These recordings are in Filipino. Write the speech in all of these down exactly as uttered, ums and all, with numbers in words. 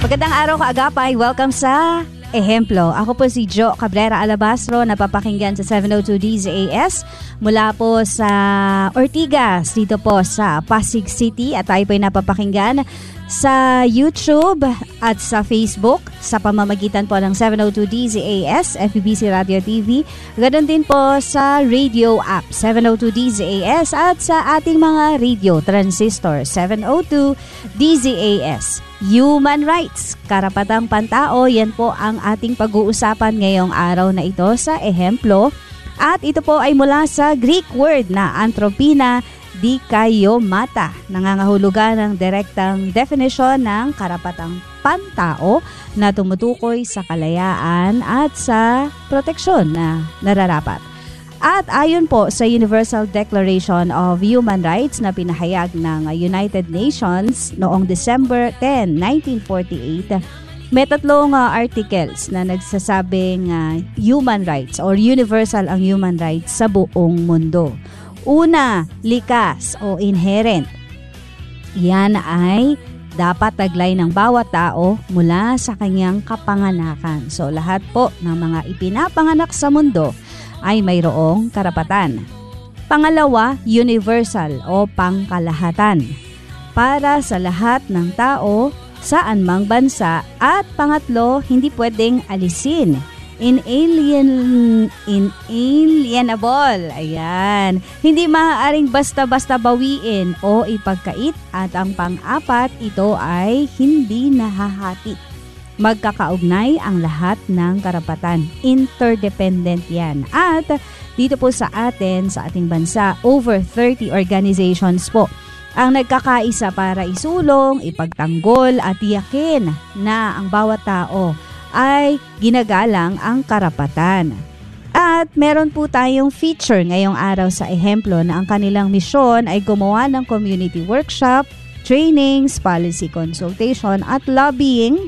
Magandang araw kaagapay. Welcome sa Ehemplo. Ako po si Jo Cabrera Alabastro, napapakinggan sa seven oh two D Z A S mula po sa Ortigas, dito po sa Pasig City. At tayo po ay napapakinggan sa YouTube at sa Facebook sa pamamagitan po ng seven oh two D Z A S, F E B C Radio T V. Ganon din po sa radio app seven oh two D Z A S at sa ating mga radio transistor seven oh two D Z A S. Human rights, karapatang pantao, yan po ang ating pag-uusapan ngayong araw na ito sa Ehemplo. At ito po ay mula sa Greek word na anthropina dikaiomata, nangangahulugan ng direktang definition ng karapatang pantao na tumutukoy sa kalayaan at sa proteksyon na nararapat. At ayon po sa Universal Declaration of Human Rights na pinahayag ng United Nations noong December tenth, nineteen forty-eight, may tatlong uh, articles na nagsasabing uh, human rights or universal ang human rights sa buong mundo. Una, likas o inherent. Yan ay dapat taglay ng bawat tao mula sa kanyang kapanganakan. So lahat po ng mga ipinapanganak sa mundo ay mayroong karapatan. Pangalawa, universal o pangkalahatan para sa lahat ng tao saan mang bansa. At pangatlo, hindi pwedeng alisin. Inalien, inalienable. Ayan. Hindi maaaring basta-basta bawiin o ipagkait. At ang pang-apat, ito ay hindi nahahati. Magkakaugnay ang lahat ng karapatan. Interdependent yan. At dito po sa atin, sa ating bansa, over thirty organizations po ang nagkakaisa para isulong, ipagtanggol at tiyakin na ang bawat tao ay ginagalang ang karapatan. At meron po tayong feature ngayong araw sa Ehemplo na ang kanilang misyon ay gumawa ng community workshop, trainings, policy consultation at lobbying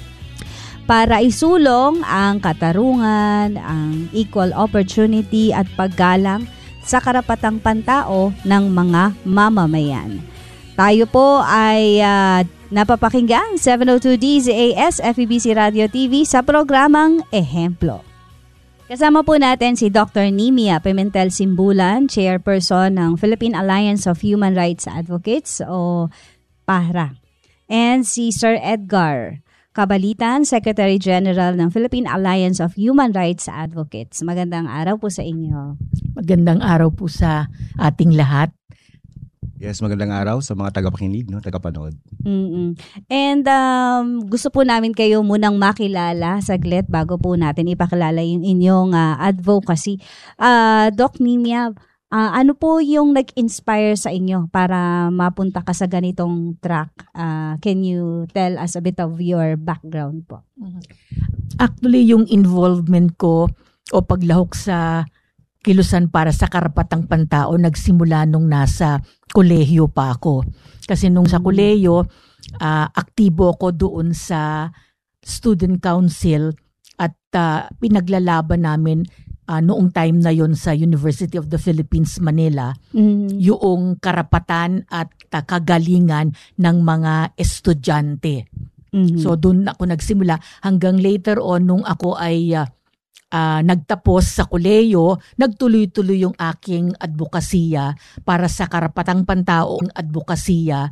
para isulong ang katarungan, ang equal opportunity at paggalang sa karapatang pantao ng mga mamamayan. Tayo po ay uh, napapakinggang seven oh two D Z A S, F E B C Radio T V sa programang Ehemplo. Kasama po natin si Doctor Nimia Pimentel Simbulan, Chairperson ng Philippine Alliance of Human Rights Advocates o PAHRA. And si Sir Edgar Cabalitan, Secretary General ng Philippine Alliance of Human Rights Advocates. Magandang araw po sa inyo. Magandang araw po sa ating lahat. Yes, magandang araw sa mga tagapakinig, no, tagapanood. Mm-mm. And um, gusto po namin kayo munang makilala saglit bago po natin ipakilala yung inyong uh, advocacy. Uh, Doc Nimia, uh, ano po yung nag-inspire sa inyo para mapunta ka sa ganitong track? Uh, can you tell us a bit of your background po? Actually, yung involvement ko o paglahok sa kilusan para sa karapatang pantao nagsimula nung nasa kolehiyo pa ako. Kasi nung sa kolehiyo, uh, aktibo ako doon sa student council at uh, pinaglalaban namin uh, noong time na yon sa University of the Philippines, Manila, mm-hmm. yung karapatan at uh, kagalingan ng mga estudyante. Mm-hmm. So doon ako nagsimula hanggang later on nung ako ay uh, Uh, nagtapos sa kolehiyo, nagtuloy-tuloy yung aking advokasya para sa karapatang pantaong advokasya